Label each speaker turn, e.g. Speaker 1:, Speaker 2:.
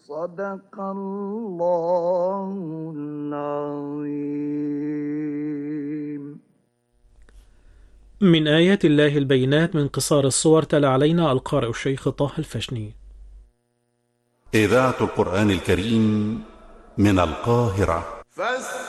Speaker 1: صدق الله العظيم.
Speaker 2: من آيات الله البينات من قصار الصور تلا علينا القارئ الشيخ طه الفشني.
Speaker 3: إذاعة القرآن الكريم من القاهرة.